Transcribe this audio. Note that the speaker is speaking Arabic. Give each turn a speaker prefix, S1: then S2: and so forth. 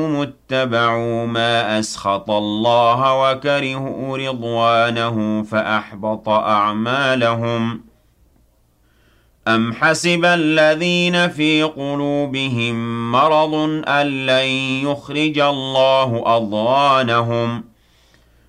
S1: اتبعوا ما أسخط الله وكرهوا رضوانه فأحبط أعمالهم أم حسب الذين في قلوبهم مرض أن لن يخرج الله أضغانهم